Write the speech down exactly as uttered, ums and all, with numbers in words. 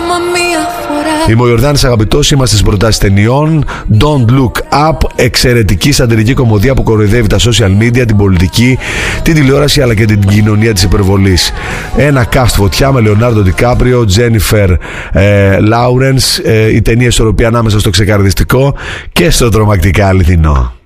Είμαι ο Ιορδάνης Αγαπητός, είμαστε στις προτάσεις ταινιών. Don't Look Up, εξαιρετική σατυρική κομμωδία που κοροϊδεύει τα social media, την πολιτική, την τηλεόραση αλλά και την κοινωνία της υπερβολής. Ένα cast φωτιά με Λεωνάρντο Ντικάπριο, Τζένιφερ Λάουρενς, η ταινία ισορροπία ανάμεσα στο ξεκαρδιστικό και στο τρομακτικά αληθινό.